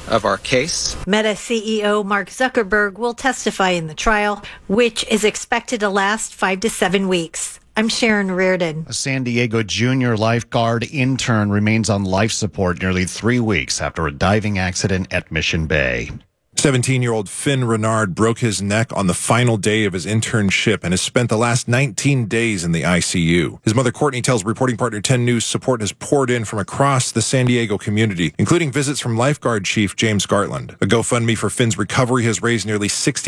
of our case. Meta CEO Mark Zuckerberg will testify in the trial, which is expected to last 5 to 7 weeks. I'm Sharon Reardon. A San Diego junior lifeguard intern remains on life support nearly 3 weeks after a diving accident at Mission Bay. 17-year-old Finn Renard broke his neck on the final day of his internship and has spent the last 19 days in the ICU. His mother, Courtney, tells reporting partner 10 News support has poured in from across the San Diego community, including visits from lifeguard chief James Gartland. A GoFundMe for Finn's recovery has raised nearly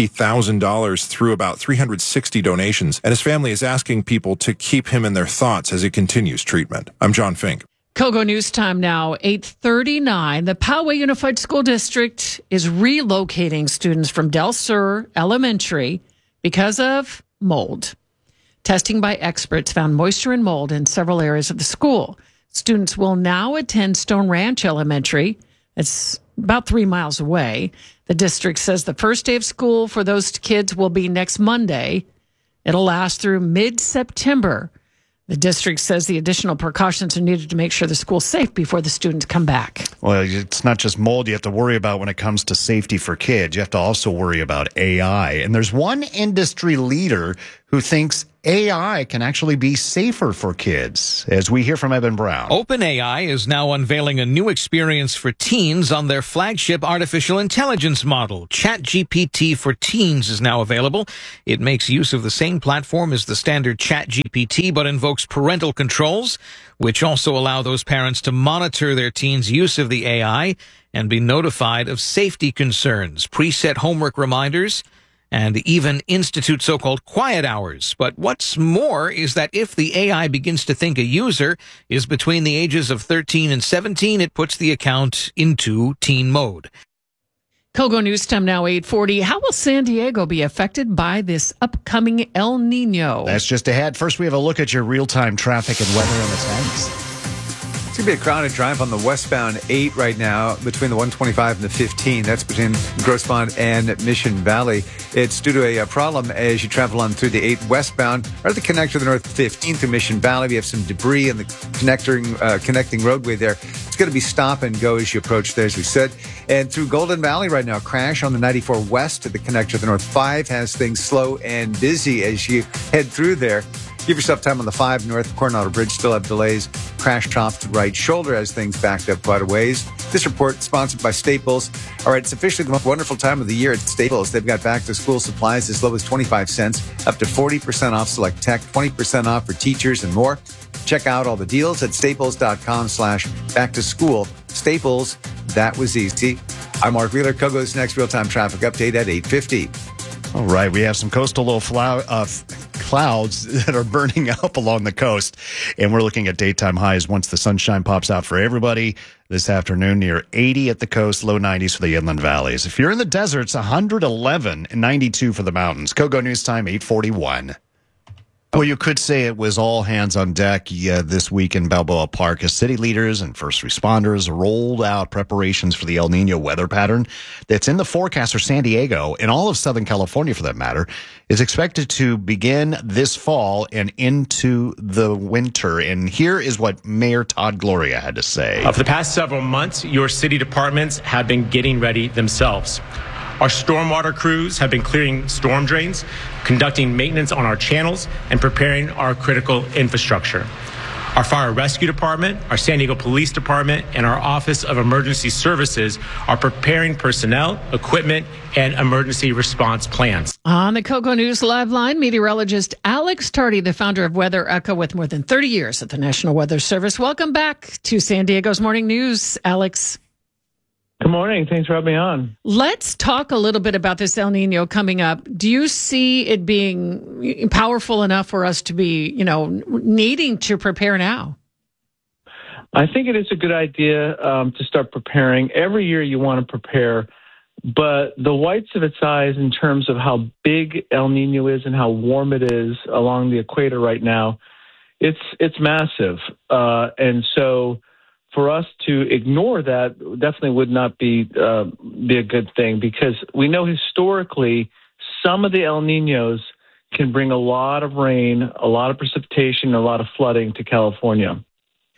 $60,000 through about 360 donations, and his family is asking people to keep him in their thoughts as he continues treatment. I'm John Fink. Kogo News Time now, 8:39. The Poway Unified School District is relocating students from Del Sur Elementary because of mold. Testing by experts found moisture and mold in several areas of the school. Students will now attend Stone Ranch Elementary. It's about 3 miles away. The district says the first day of school for those kids will be next Monday. It'll last through mid-September. The district says the additional precautions are needed to make sure the school's safe before the students come back. Well, it's not just mold you have to worry about when it comes to safety for kids. You have to also worry about AI. And there's one industry leader who thinks AI can actually be safer for kids, as we hear from Evan Brown. OpenAI is now unveiling a new experience for teens on their flagship artificial intelligence model. ChatGPT for Teens is now available. It makes use of the same platform as the standard ChatGPT, but invokes parental controls, which also allow those parents to monitor their teens' use of the AI and be notified of safety concerns, preset homework reminders, and even institute so-called quiet hours. But what's more is that if the AI begins to think a user is between the ages of 13 and 17, it puts the account into teen mode. Kogo News Time now, 8:40. How will San Diego be affected by this upcoming El Nino? That's just ahead. First, we have a look at your real-time traffic and weather on the 10s. It's going to be a crowded drive on the westbound 8 right now between the 125 and the 15. That's between Grosse Pointe and Mission Valley. It's due to a problem as you travel on through the 8 westbound or the connector to the North 15 through Mission Valley. We have some debris in the connecting roadway there. It's going to be stop and go as you approach there, as we said. And through Golden Valley right now, crash on the 94 west to the connector to the North 5 has things slow and busy as you head through there. Give yourself time on the 5 North Coronado Bridge. Still have delays. Crash off the right shoulder as things backed up quite a ways. This report sponsored by Staples. All right, it's officially the most wonderful time of the year at Staples. They've got back-to-school supplies as low as 25 cents, up to 40% off select tech, 20% off for teachers and more. Check out all the deals at staples.com/back-to-school. Staples, that was easy. I'm Mark Wheeler. Kogo's next real-time traffic update at 8:50. All right, we have some coastal low clouds that are burning up along the coast, and we're looking at daytime highs once the sunshine pops out for everybody this afternoon. Near 80 at the coast, low 90s for the inland valleys. If you're in the deserts, 111 and 92 for the mountains. Kogo News Time, 8:41. Well, you could say it was all hands on deck this week in Balboa Park as city leaders and first responders rolled out preparations for the El Nino weather pattern that's in the forecast for San Diego and all of Southern California, for that matter, is expected to begin this fall and into the winter. And here is what Mayor Todd Gloria had to say. For the past several months, your city departments have been getting ready themselves. Our stormwater crews have been clearing storm drains, conducting maintenance on our channels, and preparing our critical infrastructure. Our fire rescue department, our San Diego Police Department, and our Office of Emergency Services are preparing personnel, equipment, and emergency response plans. On the Kogo News Live Line, meteorologist Alex Tardy, the founder of Weather Echo with more than 30 years at the National Weather Service. Welcome back to San Diego's Morning News, Alex. Good morning. Thanks for having me on. Let's talk a little bit about this El Nino coming up. Do you see it being powerful enough for us to be, needing to prepare now? I think it is a good idea to start preparing. Every year you want to prepare, but the whites of its eyes in terms of how big El Nino is and how warm it is along the equator right now, it's massive. And so for us to ignore that definitely would not be a good thing, because we know historically some of the El Ninos can bring a lot of rain, a lot of precipitation, a lot of flooding to California.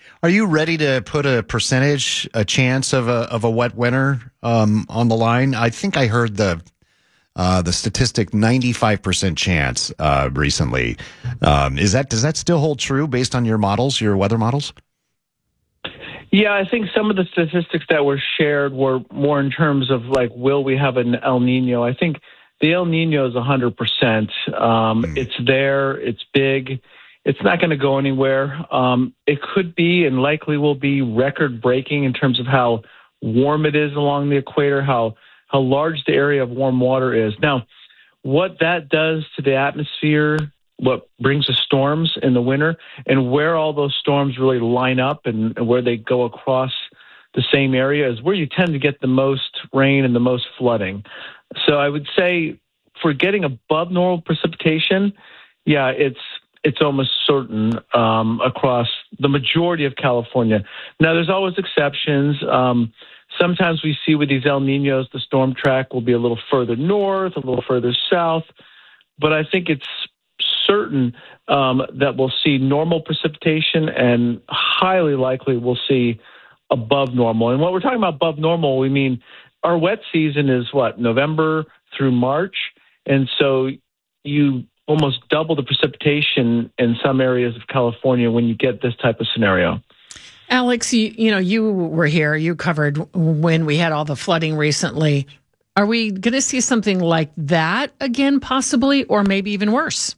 Are you ready to put a chance of a wet winter on the line? I think I heard the statistic 95% chance recently. Does that still hold true based on your models, your weather models? Yeah, I think some of the statistics that were shared were more in terms of like, will we have an El Nino? I think the El Nino is 100%. It's there. It's big. It's not going to go anywhere. It could be and likely will be record-breaking in terms of how warm it is along the equator, how large the area of warm water is. Now, what that does to the atmosphere, what brings us storms in the winter, and where all those storms really line up and where they go across the same area is where you tend to get the most rain and the most flooding. So I would say for getting above normal precipitation, yeah, it's almost certain across the majority of California. Now, there's always exceptions. Sometimes we see with these El Ninos, the storm track will be a little further north, a little further south, but I think it's certain that we'll see normal precipitation and highly likely we'll see above normal. And what we're talking about above normal, we mean our wet season is November through March. And so you almost double the precipitation in some areas of California when you get this type of scenario. Alex, you were here. You covered when we had all the flooding recently. Are we going to see something like that again, possibly, or maybe even worse?